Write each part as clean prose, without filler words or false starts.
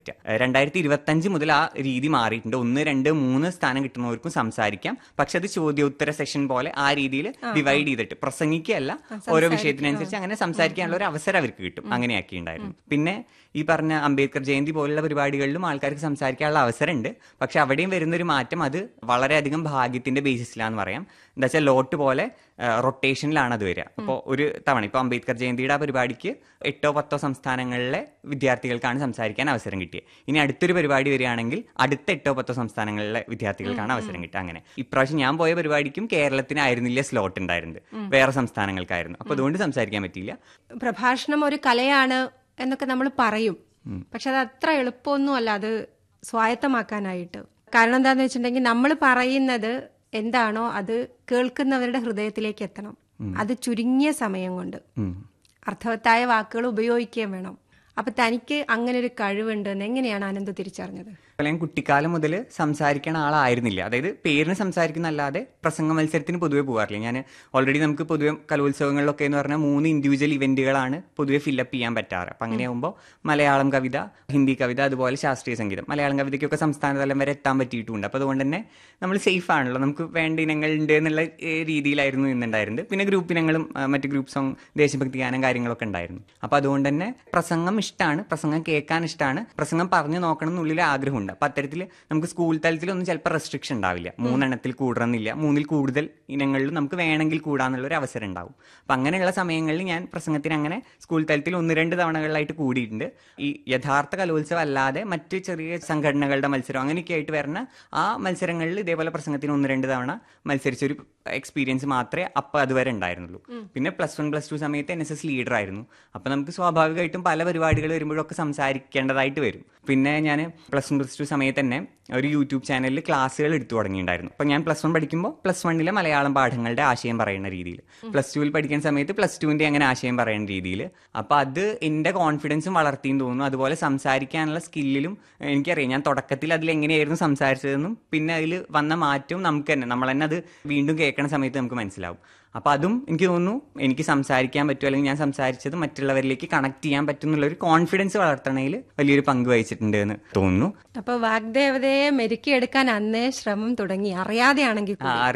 2025 മുതൽ ആ രീതി മാറിയിട്ടുണ്ട്. 1, 2, 3 സ്ഥാനം കിട്ടുന്നവർക്കും സംസാരിക്കാം. പക്ഷെ അത് ചോദ്യോത്തര സെഷൻ പോലെ ആ രീതിയിൽ ഡിവൈഡ് ചെയ്തിട്ട് പ്രസംഗിക്കുകയല്ല, ഓരോ വിഷയത്തിനനുസരിച്ച് അങ്ങനെ സംസാരിക്കാനുള്ള ഒരു അവസരം അവർക്ക് കിട്ടും. അങ്ങനെയാക്കിയിട്ടുണ്ടായിരുന്നു. പിന്നെ ഈ പറഞ്ഞ അംബേദ്കർ ജയന്തി പോലുള്ള പരിപാടികളിലും ആൾക്കാർക്ക് സംസാരിക്കാനുള്ള അവസരമുണ്ട്. പക്ഷെ അവിടെയും വരുന്നൊരു മാറ്റം അത് വളരെയധികം ഭാഗ്യത്തിന്റെ ബേസിസിലാന്ന് പറയാം. എന്താ വെച്ചാൽ ലോട്ട് പോലെ റൊട്ടേഷനിലാണ് അത് വരിക. അപ്പോൾ ഒരു തവണ ഇപ്പോൾ അംബേദ്കർ ജയന്തിയുടെ ആ പരിപാടിക്ക് 8 or 10 സംസ്ഥാനങ്ങളിലെ വിദ്യാർത്ഥികൾക്കാണ് സംസാരിക്കാൻ അവസരം കിട്ടിയത്. ഇനി അടുത്തൊരു പരിപാടി വരികയാണെങ്കിൽ അടുത്ത 8 or 10 സംസ്ഥാനങ്ങളിലെ വിദ്യാർത്ഥികൾക്കാണ് അവസരം കിട്ടുക. അങ്ങനെ ഇപ്രാവശ്യം ഞാൻ പോയ പരിപാടിക്കും കേരളത്തിനായിരുന്നില്ല സ്ലോട്ട് ഉണ്ടായിരുന്നത്, വേറെ സംസ്ഥാനങ്ങൾക്കായിരുന്നു. അപ്പൊ അതുകൊണ്ട് സംസാരിക്കാൻ പറ്റിയില്ല. പ്രഭാഷണം ഒരു കലയാണ് എന്നൊക്കെ നമ്മൾ പറയും, പക്ഷെ അത് അത്ര എളുപ്പമൊന്നും അല്ല അത് സ്വായത്തമാക്കാനായിട്ട്. കാരണം എന്താന്ന് വെച്ചിട്ടുണ്ടെങ്കിൽ നമ്മൾ പറയുന്നത് എന്താണോ അത് കേൾക്കുന്നവരുടെ ഹൃദയത്തിലേക്ക് എത്തണം. അത് ചുരുങ്ങിയ സമയം കൊണ്ട് അർത്ഥവത്തായ വാക്കുകൾ ഉപയോഗിക്കുകയും വേണം. അപ്പൊ തനിക്ക് അങ്ങനെ ഒരു കഴിവുണ്ടെന്ന് എങ്ങനെയാണ് ആനന്ദ് തിരിച്ചറിഞ്ഞത്? ഞാൻ കുട്ടിക്കാലം മുതൽ സംസാരിക്കണ ആളായിരുന്നില്ല. അതായത് പേരിന് സംസാരിക്കുന്നല്ലാതെ പ്രസംഗ മത്സരത്തിന് പൊതുവെ പോകാറില്ല. ഞാൻ ഓൾറെഡി നമുക്ക് പൊതുവെ കലോത്സവങ്ങളിലൊക്കെ എന്ന് പറഞ്ഞാൽ 3 ഇൻഡിവിജ്വൽ ഇവന്റുകളാണ് പൊതുവെ ഫില്ലപ്പ് ചെയ്യാൻ പറ്റാറ്. അപ്പം അങ്ങനെയാകുമ്പോൾ മലയാളം കവിത, ഹിന്ദി കവിത, അതുപോലെ ശാസ്ത്രീയ സംഗീതം. മലയാളം കവിതയ്ക്കൊക്കെ സംസ്ഥാന തലം വരെ എത്താൻ പറ്റിയിട്ടുണ്ട്. അപ്പോൾ അതുകൊണ്ട് തന്നെ നമ്മൾ സേഫ് ആണല്ലോ, നമുക്ക് വേണ്ട ഇനങ്ങളുണ്ട് എന്നുള്ള രീതിയിലായിരുന്നു ഇന്നുണ്ടായിരുന്നത്. പിന്നെ ഗ്രൂപ്പ് ഇനങ്ങളും മറ്റ് ഗ്രൂപ്പ് സോങ്, ദേശഭക്തി ഗാനം, കാര്യങ്ങളൊക്കെ ഉണ്ടായിരുന്നു. അപ്പോൾ അതുകൊണ്ട് തന്നെ പ്രസംഗം ഇഷ്ടമാണ്, പ്രസംഗം കേൾക്കാൻ ഇഷ്ടമാണ്, പ്രസംഗം പറഞ്ഞു നോക്കണം എന്നുള്ളിൽ ആഗ്രഹമുണ്ട്. അപ്പം അത്തരത്തിൽ നമുക്ക് സ്കൂൾ തലത്തിലൊന്നും ചിലപ്പോൾ റെസ്ട്രിക്ഷൻ ഉണ്ടാവില്ല. 3 എണ്ണത്തിൽ കൂടണമെന്നില്ല, 3 കൂടുതൽ ഇനങ്ങളിലും നമുക്ക് വേണമെങ്കിൽ കൂടാന്നുള്ളൊരു അവസരം ഉണ്ടാവും. അപ്പം അങ്ങനെയുള്ള സമയങ്ങളിൽ ഞാൻ പ്രസംഗത്തിന് അങ്ങനെ സ്കൂൾ തലത്തിൽ 1-2 തവണകളിലായിട്ട് കൂടിയിട്ടുണ്ട്. ഈ യഥാർത്ഥ കലോത്സവം അല്ലാതെ മറ്റ് ചെറിയ സംഘടനകളുടെ മത്സരം അങ്ങനെയൊക്കെ ആയിട്ട് വരുന്ന ആ മത്സരങ്ങളിൽ ഇതേപോലെ പ്രസംഗത്തിന് 1-2 തവണ മത്സരിച്ചൊരു എക്സ്പീരിയൻസ് മാത്രമേ അപ്പം അതുവരെ ഉണ്ടായിരുന്നുള്ളൂ. പിന്നെ +1 +2 സമയത്ത് NSS ലീഡർ ആയിരുന്നു. അപ്പം നമുക്ക് സ്വാഭാവികമായിട്ടും പല പരിപാടികൾ വരുമ്പോഴൊക്കെ സംസാരിക്കേണ്ടതായിട്ട് വരും. പിന്നെ ഞാൻ +1 +2 സമയത്ത് തന്നെ ഒരു യൂട്യൂബ് ചാനലിൽ ക്ലാസ്സുകൾ എടുത്തു തുടങ്ങിയിട്ടുണ്ടായിരുന്നു. അപ്പം ഞാൻ +1 പഠിക്കുമ്പോൾ +1 മലയാളം പാഠങ്ങളുടെ ആശയം പറയുന്ന രീതിയിൽ, +2 പഠിക്കുന്ന സമയത്ത് +2 അങ്ങനെ ആശയം പറയുന്ന രീതിയിൽ. അപ്പം അത് എൻ്റെ കോൺഫിഡൻസും വളർത്തിയെന്ന് തോന്നുന്നു. അതുപോലെ സംസാരിക്കാനുള്ള സ്കില്ലിലും എനിക്കറിയാം. ഞാൻ തുടക്കത്തിൽ അതിൽ എങ്ങനെയായിരുന്നു സംസാരിച്ചതെന്നും പിന്നെ അതിൽ വന്ന മാറ്റവും നമുക്ക് തന്നെ നമ്മൾ തന്നെ അത് വീണ്ടും കേൾക്കുന്ന സമയത്ത് നമുക്ക് മനസ്സിലാവും. അപ്പം അതും എനിക്ക് തോന്നുന്നു എനിക്ക് സംസാരിക്കാൻ പറ്റും, അല്ലെങ്കിൽ ഞാൻ സംസാരിച്ചത് മറ്റുള്ളവരിലേക്ക് കണക്ട് ചെയ്യാൻ പറ്റും എന്നുള്ളൊരു കോൺഫിഡൻസ് വളർത്തണതിൽ വലിയൊരു പങ്ക് വഹിച്ചിട്ടുണ്ട് എന്ന് തോന്നുന്നു. അപ്പൊ വാഗ്ദേവതയെ മെരുക്കിയെടുക്കാൻ അന്നേ ശ്രമം തുടങ്ങി, അറിയാതെ ആണെങ്കിൽ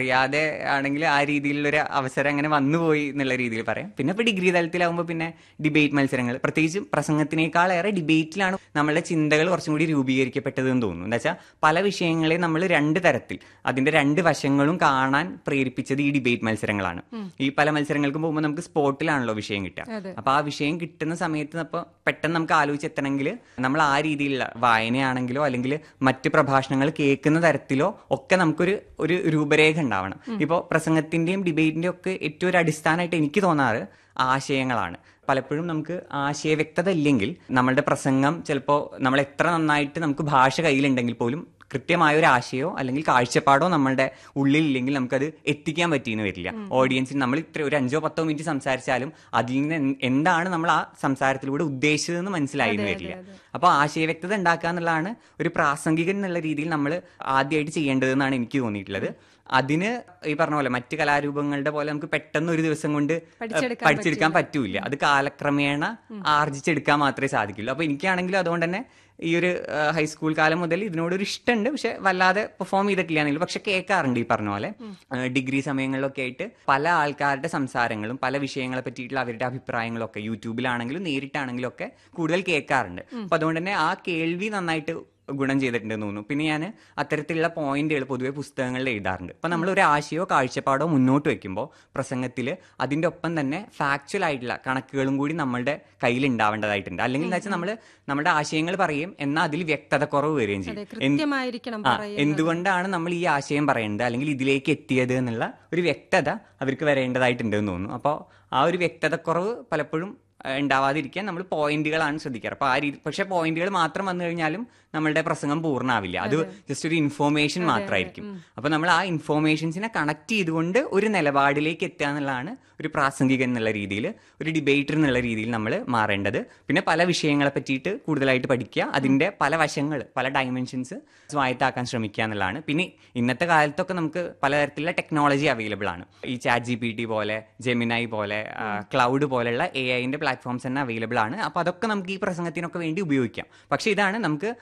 ആ രീതിയിലുള്ളൊരു അവസരം അങ്ങനെ വന്നുപോയി എന്നുള്ള രീതിയിൽ പറയാം. പിന്നെ ഇപ്പൊ ഡിഗ്രി തലത്തിലാവുമ്പോൾ പിന്നെ ഡിബേറ്റ് മത്സരങ്ങൾ, പ്രത്യേകിച്ച് പ്രസംഗത്തിനേക്കാളേറെ ഡിബേറ്റിലാണ് നമ്മളുടെ ചിന്തകൾ കുറച്ചും കൂടി രൂപീകരിക്കപ്പെട്ടതെന്ന് തോന്നുന്നു. എന്താ വെച്ചാൽ പല വിഷയങ്ങളെയും നമ്മൾ 2 തരത്തിൽ അതിന്റെ 2 വശങ്ങളും കാണാൻ പ്രേരിപ്പിച്ചത് ഈ ഡിബേറ്റ് മത്സരങ്ങളാണ്. ഈ പല മത്സരങ്ങൾക്കും പോകുമ്പോൾ നമുക്ക് സ്പോട്ടിലാണല്ലോ വിഷയം കിട്ടുക. അപ്പൊ ആ വിഷയം കിട്ടുന്ന സമയത്ത് അപ്പൊ പെട്ടെന്ന് നമുക്ക് ആലോചിച്ചെത്തണമെങ്കിൽ നമ്മൾ ആ രീതിയിലുള്ള വായനയാണെങ്കിലോ അല്ലെങ്കിൽ മറ്റ് പ്രഭാഷണങ്ങൾ കേൾക്കുന്ന തരത്തിലോ ഒക്കെ നമുക്കൊരു രൂപരേഖ ഉണ്ടാവണം. ഇപ്പോൾ പ്രസംഗത്തിന്റെയും ഡിബേറ്റിന്റെയും ഒക്കെ ഏറ്റവും ഒരു അടിസ്ഥാനമായിട്ട് എനിക്ക് തോന്നാറ് ആശയങ്ങളാണ്. പലപ്പോഴും നമുക്ക് ആശയവ്യക്തത ഇല്ലെങ്കിൽ നമ്മളുടെ പ്രസംഗം ചിലപ്പോൾ നമ്മൾ എത്ര നന്നായിട്ട് നമുക്ക് ഭാഷ കയ്യിലുണ്ടെങ്കിൽ പോലും കൃത്യമായൊരു ആശയമോ അല്ലെങ്കിൽ കാഴ്ചപ്പാടോ നമ്മളുടെ ഉള്ളിലില്ലെങ്കിൽ നമുക്കത് എത്തിക്കാൻ പറ്റിയെന്ന് വരില്ല. ഓഡിയൻസിന് നമ്മൾ ഇത്ര ഒരു 5-10 മിനിറ്റ് സംസാരിച്ചാലും അതിൽ നിന്ന് എന്താണ് നമ്മൾ ആ സംസാരത്തിലൂടെ ഉദ്ദേശിച്ചതെന്ന് മനസ്സിലായെന്ന് വരില്ല. അപ്പോൾ ആശയവ്യക്തത ഉണ്ടാക്കുക എന്നുള്ളതാണ് ഒരു പ്രാസംഗികൻ എന്നുള്ള രീതിയിൽ നമ്മൾ ആദ്യമായിട്ട് ചെയ്യേണ്ടതെന്നാണ് എനിക്ക് തോന്നിയിട്ടുള്ളത്. അതിന് ഈ പറഞ്ഞ പോലെ മറ്റ് കലാരൂപങ്ങളുടെ പോലെ നമുക്ക് പെട്ടെന്ന് ഒരു ദിവസം കൊണ്ട് പഠിച്ചെടുക്കാൻ പറ്റൂല. അത് കാലക്രമേണ ആർജിച്ചെടുക്കാൻ മാത്രമേ സാധിക്കുള്ളൂ. അപ്പൊ എനിക്കാണെങ്കിലും അതുകൊണ്ട് തന്നെ ഈ ഒരു ഹൈസ്കൂൾ കാലം മുതൽ ഇതിനോടൊരു ഇഷ്ടമുണ്ട്. പക്ഷെ വല്ലാതെ പെർഫോം ചെയ്തിട്ടില്ല എന്നെങ്കിലും പക്ഷെ കേൾക്കാറുണ്ട്. ഈ പറഞ്ഞ പോലെ ഡിഗ്രി സമയങ്ങളിലൊക്കെ ആയിട്ട് പല ആൾക്കാരുടെ സംസാരങ്ങളും പല വിഷയങ്ങളെ പറ്റിയിട്ടുള്ള അവരുടെ അഭിപ്രായങ്ങളും ഒക്കെ യൂട്യൂബിലാണെങ്കിലും നേരിട്ടാണെങ്കിലും ഒക്കെ കൂടുതൽ കേൾക്കാറുണ്ട്. അപ്പൊ അതുകൊണ്ട് തന്നെ ആ കേൾവി നന്നായിട്ട് ഗുണം ചെയ്തിട്ടുണ്ടെന്ന് തോന്നുന്നു. പിന്നെ ഞാൻ അത്തരത്തിലുള്ള പോയിന്റുകൾ പൊതുവെ പുസ്തകങ്ങളിൽ എഴുതാറുണ്ട്. അപ്പം നമ്മൾ ഒരു ആശയമോ കാഴ്ചപ്പാടോ മുന്നോട്ട് വെക്കുമ്പോൾ പ്രസംഗത്തിൽ അതിൻ്റെ ഒപ്പം തന്നെ ഫാക്ച്വൽ ആയിട്ടുള്ള കണക്കുകളും കൂടി നമ്മളുടെ കയ്യിൽ ഉണ്ടാവേണ്ടതായിട്ടുണ്ട്. അല്ലെങ്കിൽ എന്താ വെച്ചാൽ നമ്മുടെ ആശയങ്ങൾ പറയും, എന്നാൽ അതിൽ വ്യക്തത കുറവ് വരികയും ചെയ്യും. എന്തുകൊണ്ടാണ് നമ്മൾ ഈ ആശയം പറയുന്നത് അല്ലെങ്കിൽ ഇതിലേക്ക് എത്തിയത് എന്നുള്ള ഒരു വ്യക്തത അവർക്ക് വരേണ്ടതായിട്ടുണ്ടെന്ന് തോന്നുന്നു. അപ്പോൾ ആ ഒരു വ്യക്തതക്കുറവ് പലപ്പോഴും ഉണ്ടാവാതിരിക്കാൻ നമ്മൾ പോയിന്റുകളാണ് ശ്രദ്ധിക്കാറ്. അപ്പോൾ ആ രീതി പക്ഷെ പോയിന്റുകൾ മാത്രം വന്നു കഴിഞ്ഞാലും നമ്മളുടെ പ്രസംഗം പൂർണ്ണമാവില്ല. അത് ജസ്റ്റ് ഒരു ഇൻഫോർമേഷൻ മാത്രമായിരിക്കും. അപ്പോൾ നമ്മൾ ആ ഇൻഫോർമേഷൻസിനെ കണക്ട് ചെയ്തുകൊണ്ട് ഒരു നിലപാടിലേക്ക് എത്തുക എന്നുള്ളതാണ് ഒരു പ്രാസംഗികൻ എന്നുള്ള രീതിയിൽ, ഒരു ഡിബേറ്റർ എന്നുള്ള രീതിയിൽ നമ്മൾ മാറേണ്ടത്. പിന്നെ പല വിഷയങ്ങളെ പറ്റിയിട്ട് കൂടുതലായിട്ട് പഠിക്കുക, അതിൻ്റെ പല വശങ്ങൾ, പല ഡയമെൻഷൻസ് സ്വായത്താക്കാൻ ശ്രമിക്കുക എന്നുള്ളതാണ്. പിന്നെ ഇന്നത്തെ കാലത്തൊക്കെ നമുക്ക് പലതരത്തിലുള്ള ടെക്നോളജി അവൈലബിൾ ആണ്. ഈ ChatGPT പോലെ, ജെമിനായി പോലെ, ക്ലൗഡ് പോലെയുള്ള AI പ്ലാറ്റ്ഫോംസ് തന്നെ അവൈലബിൾ ആണ്. അപ്പോൾ അതൊക്കെ നമുക്ക് ഈ പ്രസംഗത്തിനൊക്കെ വേണ്ടി ഉപയോഗിക്കാം. പക്ഷേ ഇതാണ് നമുക്ക്